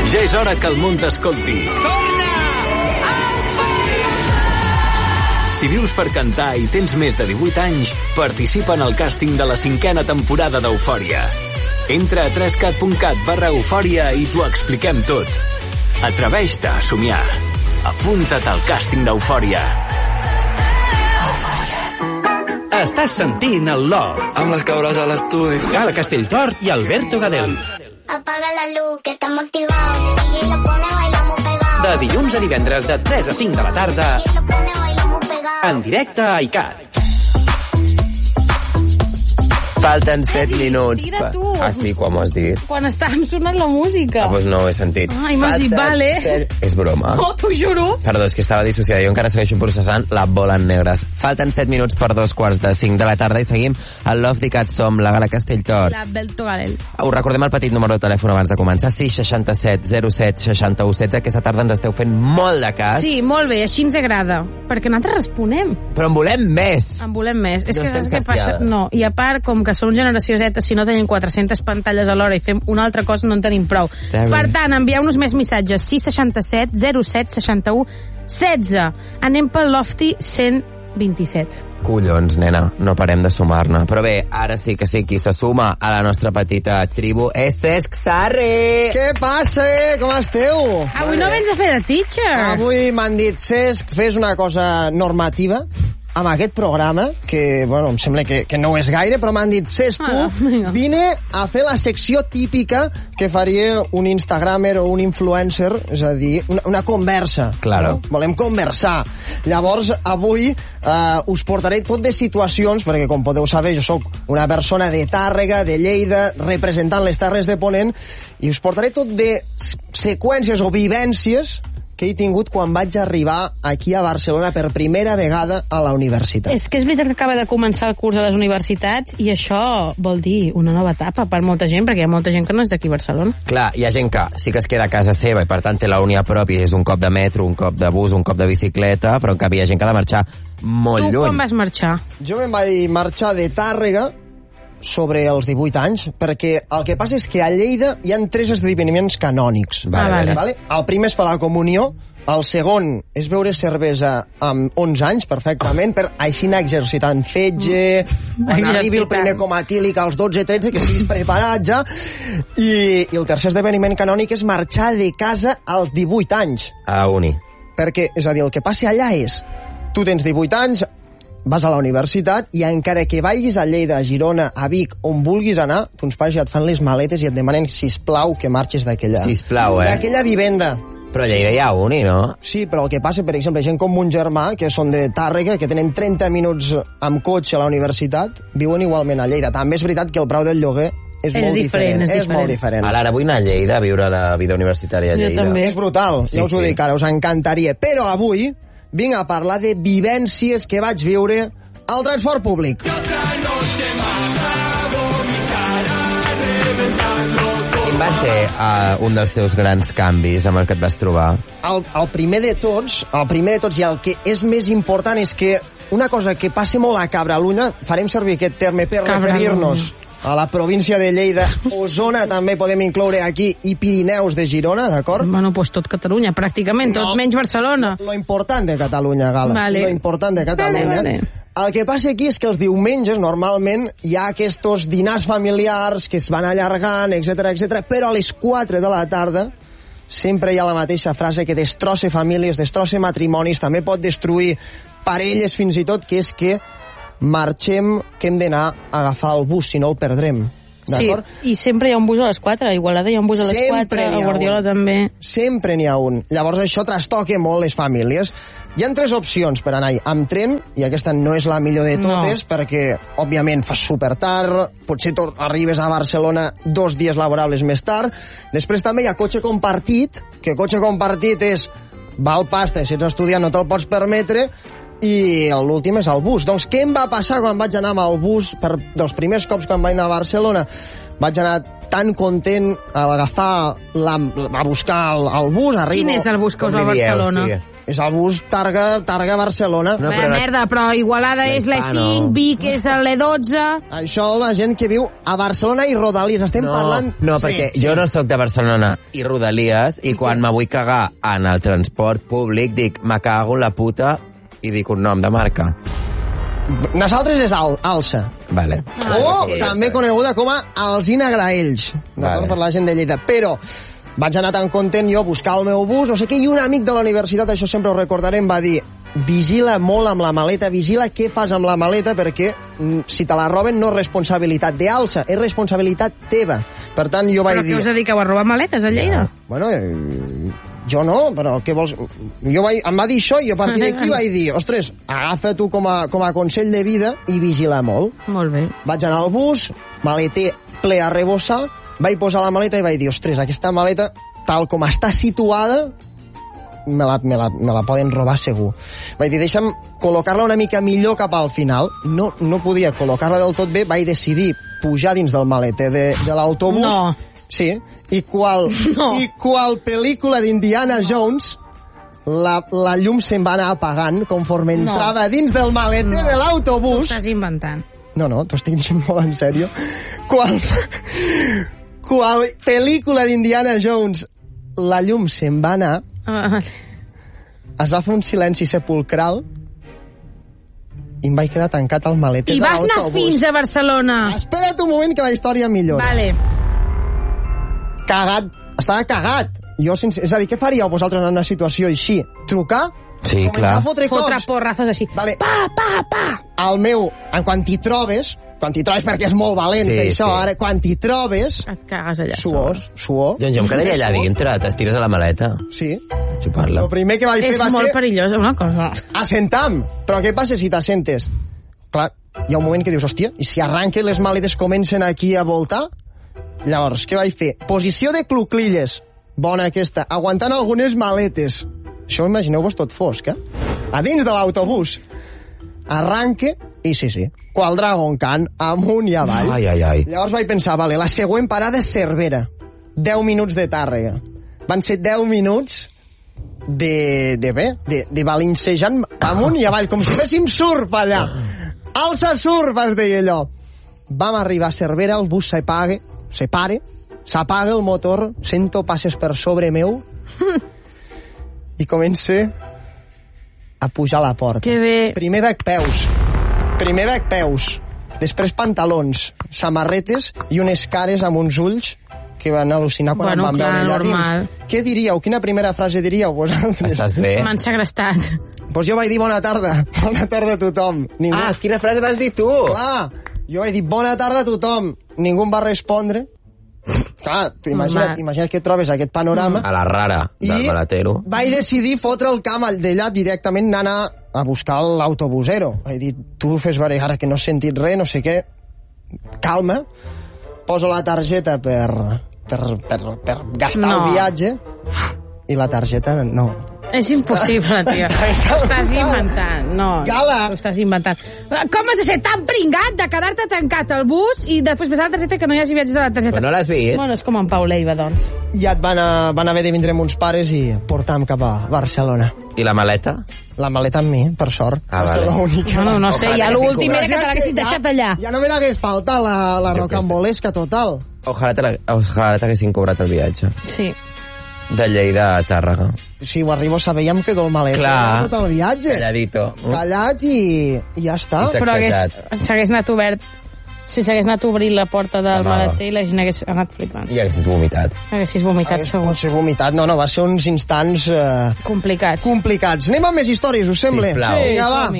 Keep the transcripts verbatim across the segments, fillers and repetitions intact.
Ja és hora que el món t'escolti. Si vius per cantar i tens més de divuit anys, participa en el càsting de la cinquena temporada d'Eufòria. Entra a tres cat punt cat barra eufòria i t'ho expliquem tot. Atreveix-te a somiar. Apunta't al càsting d'Eufòria. Estàs sentint el Love. Amb les cabres a l'estudi. Gala Castelltort i Alberto Gadel. Apaga la luz, que estamos activados. Si el D J lo pone, bailamos pegados. De dilluns a divendres de tres a cinc de la tarda. Si el D J lo pone, bailamos pegados. En directe a iCat. Falten set minuts. Mira tu. Ah, sí, quan m'ho has dit? Quan estàvem sonant la música. Ah, doncs no ho he sentit. Ai, m'has dit, vale. Set... És broma. Oh, t'ho juro. Perdó, és que estava dissociada. Jo encara segueixo processant la bola en negres. Falten set minuts per dos quarts de cinc de la tarda i seguim al Love d'Icat. Som la Gala Castelltort. L'Alberto Gadel. Us recordem el petit número de telèfon abans de començar. sis seixanta-set zero set seixanta-u setze. Aquesta tarda ens esteu fent molt de cas. Sí, molt bé, així ens agrada. Perquè nosaltres responem. Però en volem més. En volem més. És No que estem saps què passa? saciades. No, i a part, com que som generació Z, si no tenim quatre-centes pantalles alhora i fem una altra cosa, no en tenim prou. Terrible. Per tant, envieu-nos més missatges. sis seixanta-set zero set seixanta-u setze. Anem pel Lofty cent vint-i-set. Collons, nena, no parem de sumar-ne. Però bé, ara sí que sí, qui se suma a la nostra petita tribu és Cesc Sarri. Què passa? Com esteu? Avui no vens a fer de teacher. Avui m'han dit, Cesc, fes una cosa normativa amb aquest programa, que, bueno, em sembla que, que no ho és gaire, però m'han dit, Cesc, tu, Ah, vinga. vine a fer la secció típica que faria un instagramer o un influencer, és a dir, una, una conversa. Claro. No? Volem conversar. Llavors, avui eh, us portaré tot de situacions, perquè, com podeu saber, jo sóc una persona de Tàrrega, de Lleida, representant les Terres de Ponent, i us portaré tot de seqüències o vivències que he tingut quan vaig arribar aquí a Barcelona per primera vegada a la universitat. És que és veritat que acaba de començar el curs a les universitats i això vol dir una nova etapa per molta gent, perquè hi ha molta gent que no és d'aquí a Barcelona. Clar, hi ha gent que sí que es queda a casa seva i per tant té la uni a prop i és un cop de metro, un cop de bus, un cop de bicicleta, però en canvi hi ha gent que ha de marxar molt Tu lluny. quan vas marxar? Jo me'n vaig marxar de Tàrrega sobre els divuit anys, perquè el que passa és que a Lleida hi ha tres esdeveniments canònics. Vale, Ah, vale. vale. Vale? El primer és fer la comunió, el segon és beure cervesa amb onze anys, perfectament, per així anar exercitant fetge, quan Exercitant. arribi el primer coma etílic als dotze tretze, que estiguis preparat ja. I, I el tercer esdeveniment canònic és marxar de casa als divuit anys. A la uni. Perquè, és a dir, el que passa allà és, tu tens divuit anys, vas a la universitat i encara que vagis a Lleida, a Girona, a Vic, on vulguis anar, tons pares ja et fan les maletes i et demanen, sisplau, que marxis d'aquella Sisplau, eh? d'aquella vivenda. Però a Lleida hi ha uni, no? Sí, però el que passa, per exemple, gent com mon germà, que són de Tàrrega, que tenen trenta minuts amb cotxe a la universitat, viuen igualment a Lleida. També és veritat que el preu del lloguer és, És molt diferent, diferent. és És diferent. molt diferent. Ara vull anar a Lleida a viure la vida universitària a Jo Lleida. també. És brutal, Sí, ja us ho sí. dic ara, us encantaria. Però avui vinc a parlar de vivències que vaig viure al transport públic. Quin va ser uh, un dels teus grans canvis amb el que et vas trobar? El, el primer de tots, el primer de tots i el que és més important és que una cosa que passa molt a Cabralunya, farem servir aquest terme per Cabralunya. referir-nos a la província de Lleida, Osona també podem incloure aquí, i Pirineus de Girona, d'acord? Bueno, doncs tot Catalunya, pràcticament, tot No. menys Barcelona. Lo important de Catalunya, Gala. Vale. Lo important de Catalunya. Vale, vale. El que passa aquí és que els diumenges, normalment, hi ha aquests dinars familiars que es van allargant, etcètera, etcètera, però a les quatre de la tarda sempre hi ha la mateixa frase que destrossa famílies, destrossa matrimonis, també pot destruir parelles fins i tot, que és que marxem, que hem d'anar a agafar el bus, si no el perdrem. Sí, D'acord? i sempre hi ha un bus a les quatre, a Igualada hi ha un bus a les Sempre quatre, n'hi a ha Guardiola un. també. Sempre n'hi ha un. Llavors això trastoca molt les famílies. Hi ha tres opcions per anar amb tren, i aquesta no és la millor de totes, no. perquè, òbviament, fas super tard, potser arribes a Barcelona dos dies laborables més tard. Després també hi ha cotxe compartit, que cotxe compartit és val pasta, si ets estudiant no te'l pots permetre, i l'últim és el bus. Doncs què em va passar quan vaig anar amb el bus, per, dels primers cops quan vaig anar a Barcelona? Vaig anar tan content a agafar la, a buscar el, el bus, arribo... Quin és el bus que us va a Com li dieu, Barcelona? sí. És el bus Targa, Targa Barcelona. No, però merda, però Igualada és l'E cinc, Vic és l'E dotze... Això la gent que viu a Barcelona i Rodalies. Estem no, parlant... No, perquè sí, jo sí. no sóc de Barcelona i Rodalies, i quan me vull cagar en el transport públic dic, me cago en la puta, i dic un nom de marca. Nosaltres és Al Alsa. Vale. Ah, o sí, també coneguda com a Alsina Graells. Vale. Per la gent de Lleida. Però vaig anar tan content jo a buscar el meu bus, no sé què, i un amic de la universitat, això sempre ho recordarem, va dir: vigila molt amb la maleta, vigila què fas amb la maleta, perquè si te la roben no és responsabilitat d'Alsa, és responsabilitat teva. Per tant, jo vaig però dir... Però què us dediqueu a robar maletes a Lleida? No. Bueno, eh, jo no, però què vols... Jo vaig, em va dir això i a partir d'aquí vaig dir, ostres, agafa tu com a, com a consell de vida i vigila molt. Molt bé. Vaig anar al bus, maleter ple a rebossar, vaig posar la maleta i vaig dir, ostres, aquesta maleta, tal com està situada, me la, me la, me la poden robar segur. Vaig dir, deixa'm col·locar-la una mica millor cap al final. No, no podia col·locar-la del tot bé, vaig decidir pujar dins del maleter de, de l'autobús. No. Sí, i qual, no. i qual pel·lícula d'Indiana Jones, la, la llum se'n va anar apagant conforme entrava no. dins del maleter no. de l'autobús. T'ho estàs inventant. No, no, t'ho estic dient molt en sèrio. Qual, qual pel·lícula d'Indiana Jones, la llum se'n va anar, ah. es va fer un silenci sepulcral i em vaig quedar tancat al maleter I de l'autobús. I vas anar fins a Barcelona. Espera't un moment que la història millora. Vale. Cagat, estava cagat. Jo, és a dir, què faríeu vosaltres en una situació així? Trucar? Sí, clar. A fotre, fotre porrazos així. Vale. Pa, pa, pa. El meu, en quan t'hi trobes, quan t'hi trobes perquè és molt valent sí, fer això, sí. ara, quan t'hi trobes... Et cagues allà. Suor, suor. Doncs jo em quedaria allà dintre, t'estires a la maleta. Sí. Xupar-la. El primer que vaig fer és va ser... És molt perillós, una cosa. Assentam. Però què passa si t'assentes? Clar, hi ha un moment que dius, hòstia, i si arranquen les maletes comencen aquí a voltar? Llavors, què vaig fer? Posició de cluclilles. Bona aquesta. Aguantant algunes maletes. Això imagineu-vos tot fosc, eh? A dins de l'autobús. Arranque, i sí, sí, qual Dragon Khan, amunt i avall. Ai, ai, ai. Llavors vaig pensar, vale, la següent parada és Cervera. deu minuts de Tàrrega. Van ser deu minuts de, de bé, de, de balincejant amunt i avall, com si féssim surf allà. Alça surf, es deia allò. Vam arribar a Cervera, el bus s'apaga, se pare, s'apaga el motor, sento passes per sobre meu i comence a pujar a la porta. Que bé. Primer bec peus, primer bec peus, després pantalons, samarretes i unes cares amb uns ulls que van al·lucinar quan bueno, em van clar, veure allà normal. dins. Què diríeu? Quina primera frase diríeu vosaltres? Estàs bé? M'han segrestat. Doncs pues jo vaig dir bona tarda. Bona tarda a tothom. Ningú... Ah, quina frase vas dir tu? Clar, jo vaig dir bona tarda a tothom. Ningú em va respondre. Clar, imagina't, imagina't que trobes aquest panorama. A la rara del maletero. I vaig decidir fotre el camp d'allà directament anar a buscar l'autobusero. Vaig dir, tu fes veure ara que no has sentit res, no sé què. Calma, poso la targeta per, per, per, per gastar no. el viatge i la targeta no. És impossible, tio. Estàs inventant. No, Gala. ho estàs inventant. Com has de ser tan pringat de quedar-te tancat al bus i després passar la targeta que no hi hagi viatges a la targeta? Però no l'has vist? Bueno, és com en Pau Leiva, doncs. I et van, a, van haver de vindre amb uns pares i portar-me cap a Barcelona. I la maleta? La maleta amb mi, per sort. Ah, vale. L'única. No, no, no sé, ja l'últim era que te l'haguessis deixat allà. Ja no me n'hagués faltat la, la rocambolesca total. Ojalà t'haguessin cobrat el viatge. Sí. De Lleida a Tàrrega. Si ho arribo a saber, ja em quedo el malet. Clar. Tot el viatge. Calladito. Callat i, i ja està. I però hagués, s'hagués anat obert, si s'hagués anat a obrir la porta del maleter, la gent hagués anat flipant. I haguessis vomitat. Haguessis vomitat, hagués segur. Potser vomitat. No, no, va ser uns instants... Eh, complicats. Complicats. Anem amb més històries, us sembla? Sisplau. Sí, ja va.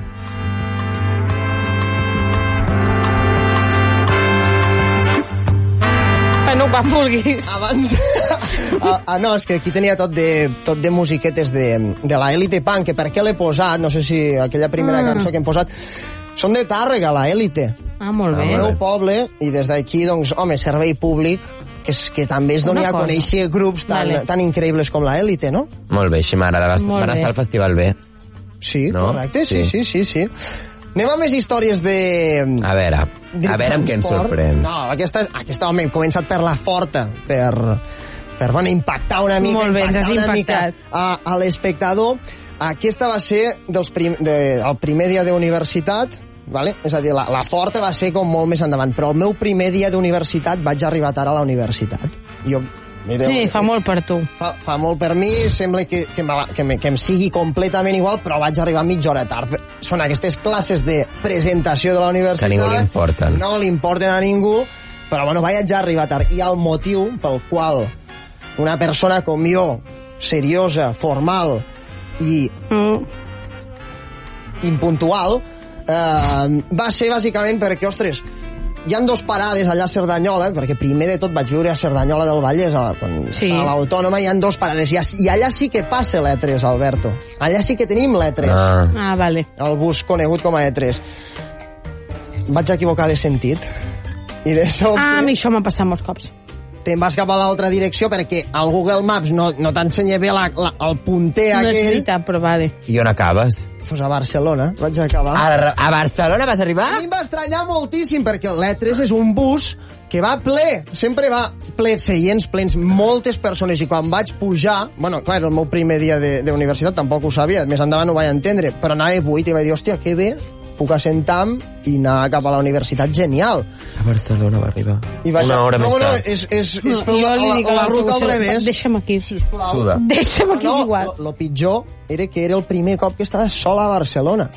No, quan vulguis. Abans... ah, ah, no, és que aquí tenia tot de, tot de musiquetes de, de la Elite Punk, que per què l'he posat, no sé si aquella primera mm. cançó que hem posat, són de Tàrrega, la Elite. Ah, molt bé. El meu poble, i des d'aquí, doncs, home, servei públic, que, és, que també es doni a conèixer grups tan, vale. tan increïbles com la Elite, no? Molt bé, així m'agrada. Van bé. estar al Festival B. Sí, no? correcte, sí, sí, sí, sí. Anem a més històries de... A veure, a veure amb què ens sorprèn. No, aquesta, aquesta home, hem començat per la forta, per, per bueno, impactar una mica, Molt bé, ens has impactar una mica impactat. a, a l'espectador. Aquesta va ser dels prim, de, el primer dia d'universitat, vale? És a dir, la, la forta va ser com molt més endavant, però el meu primer dia d'universitat vaig arribar tard a la universitat. Jo, mireu, Sí, fa molt per tu. Fa, fa molt per mi, sembla que, que, que, me, que em sigui completament igual, però vaig arribar mitja hora tard. Són aquestes classes de presentació de la universitat... Que a ningú li importen. No li importen a ningú, però bueno, vaig ja arribar tard. I el motiu pel qual una persona com jo, seriosa, formal i Mm. impuntual, eh, va ser bàsicament perquè, ostres, hi han dos parades allà a Cerdanyola, perquè primer de tot vaig viure a Cerdanyola del Vallès, a, quan, Sí. a l'Autònoma, hi han dos parades, i, i allà sí que passa l'E tres, Alberto. Allà sí que tenim l'E tres, Ah. Ah, vale. el bus conegut com a E tres. Vaig equivocar de sentit, i de sobte Ah, a mi això m'ha passat molts cops. te'n vas cap a l'altra direcció perquè el Google Maps no, no t'ensenya bé la, la, el punter No és aquell. veritat, però vale. I on acabes? Pues a Barcelona, vaig acabar. A, a Barcelona vas A arribar? mi em va estranyar moltíssim perquè l'E tres és un bus que va ple, sempre va ple, seients plens, moltes persones, i quan vaig pujar, bueno, clar, era el meu primer dia de, de universitat, tampoc ho sabia, més endavant ho vaig entendre, però anava buit i vaig dir, hòstia, que bé, puc assentar-me i anar cap a la universitat, genial. A Barcelona va arribar. I vaig, Una hora no, més no, tard. és, és, és No, fer jo la, li la, dic a la ruta al l'autobús, revés. Deixa'm aquí. Suda. Deixa'm aquí, és No, igual. lo, lo pitjor era que era el primer cop que estava sola a Barcelona.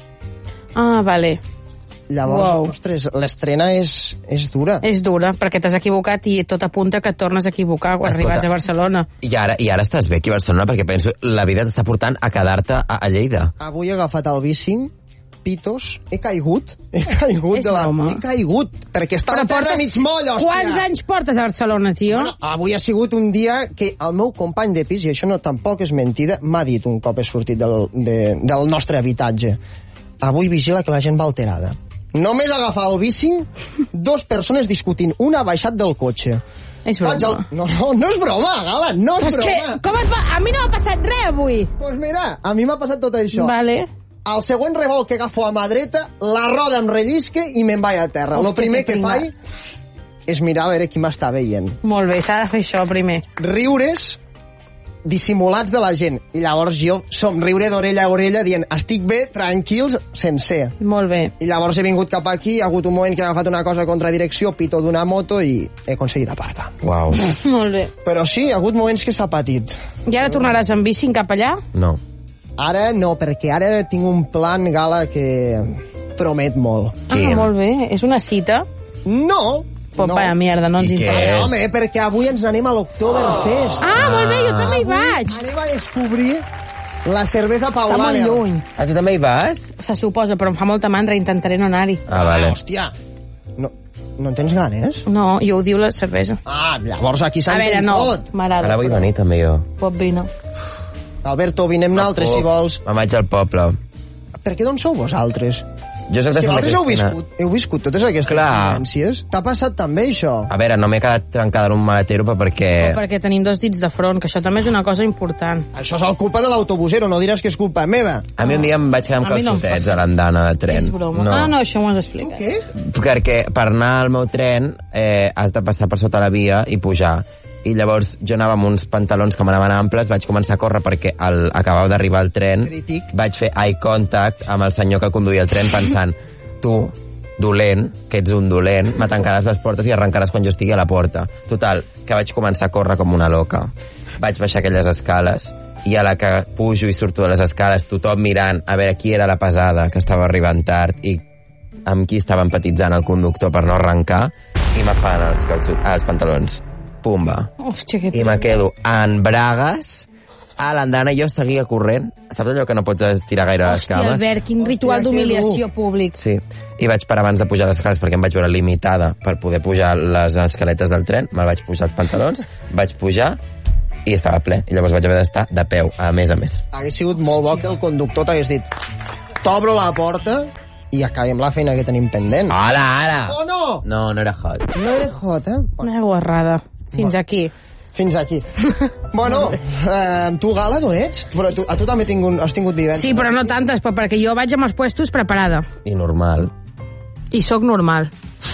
Ah, vale. Llavors, Wow. ostres, l'estrena és, és dura. És dura, perquè t'has equivocat i tot apunta que et tornes a equivocar quan Escolta. arribats a Barcelona. I ara, I ara estàs bé aquí a Barcelona perquè penso la vida t'està portant a quedar-te a, a Lleida. Avui he agafat el bici, pitos, he caigut, he caigut És de la... broma. He caigut, perquè està a terra mig moll, hòstia. Quants anys portes a Barcelona, tio? Bueno, avui ha sigut un dia que el meu company de pis, i això no tampoc és mentida, m'ha dit un cop he sortit del, de, del nostre habitatge. Avui vigila que la gent va alterada. Només agafar el bici, dos persones discutint, una ha baixat del cotxe. És Vaig broma. al... No, no, no és broma, Gala, no és Però és que, broma. com et va? A mi no m'ha passat res avui. Pues mira, a mi m'ha passat tot això. Vale. Al següent revolt que agafo a mà dreta, la roda em rellisca i me'n vaig a terra. El Hòstia, primer que que pringat. faig és mirar a veure qui m'està veient. Molt bé, s'ha de fer això primer. Riures dissimulats de la gent. I llavors jo somriure d'orella a orella dient estic bé, tranquils, sencer. Molt bé. I llavors he vingut cap aquí, ha hagut un moment que he agafat una cosa contra direcció, pito d'una moto i he aconseguit aparcar. Uau. Molt bé. Però sí, hi ha hagut moments que s'ha patit. I ara tornaràs en bici cap allà? No. Ara no, perquè ara tinc un plan, Gala, que promet molt. Ah, Quin? molt bé. És una cita? No! Pues no. vaya mierda, no ens I què? interessa. Ah, home, perquè avui ens n'anem a l'Octoberfest. Ah, molt bé, jo també hi Avui vaig. anem a descobrir la cervesa Està molt paulana. lluny. A tu també hi vas? Se suposa, però em fa molta mandra, intentaré no anar-hi. Ah, vale. Hòstia, no, no en tens ganes? No, jo ho diu la cervesa. Ah, llavors aquí A veure, s'entén no, tot. m'agrada. Ara vull venir també jo. Pot vine. Alberto, vinem nosaltres, si vols. Me'n vaig al poble. Per què d'on sou vosaltres? Jo soc de Si Santa vosaltres heu Cristina. viscut, heu viscut totes aquestes Clar. experiències. T'ha passat també això? A veure, no m'he quedat trencada en un maletero però perquè... O perquè tenim dos dits de front, que això també és una cosa important. Això és el culpa de l'autobusero, no diràs que és culpa meva. A mi un dia em vaig quedar amb A mi no em calçotets passa. a l'andana de tren. És broma. Ah, no, això m'ho has explicat. Què? Perquè per anar al meu tren eh, has de passar per sota la via i pujar. I llavors jo anava amb uns pantalons que m'anaven amples, vaig començar a córrer perquè el, acabava d'arribar al tren. Crític. Vaig fer eye contact amb el senyor que conduïa el tren pensant tu, dolent, que ets un dolent, me tancaràs les portes i arrencaràs quan jo estigui a la porta. Total, que vaig començar a córrer com una loca. Vaig baixar aquelles escales i a la que pujo i surto de les escales tothom mirant a veure qui era la pesada que estava arribant tard i amb qui estava empatitzant el conductor per no arrencar i me fan els, calçot, ah, els pantalons. Pumba. Hòstia, que... I me quedo en bragues a l'andana i jo seguia corrent. Saps allò que no pots estirar gaire les Hòstia, cames? Albert, quin ritual Hòstia, que d'humiliació públic. Sí, i vaig parar abans de pujar les escales perquè em vaig veure limitada per poder pujar les escaletes del tren, me'l vaig pujar els pantalons, vaig pujar i estava ple, i llavors vaig haver d'estar de peu, a més a més. Hagués sigut molt bo que el conductor t'hagués dit t'obro la porta i acabem la feina que tenim pendent. Hola, ara! Oh, no! No, no era hot. No era hot, eh? Una guarrada. Fins aquí. Fins aquí. Bueno, eh, tu, Gala, d'on ets? Però tu, a tu també tingut, has tingut vivència. Sí, però no tantes, però perquè jo vaig amb els puestos preparada. I normal. I sóc normal.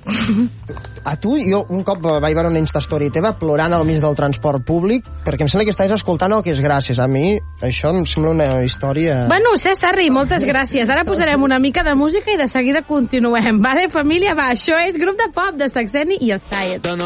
A tu, jo un cop vaig veure una instastory teva plorant al mig del transport públic, perquè em sembla que estàs escoltant o que és gràcies. A mi això em sembla una història... Bueno, Cesarri, moltes gràcies. Ara posarem una mica de música i de seguida continuem. Vale, família? Va, això és Grup de Pop de Saxeni i els Tiet.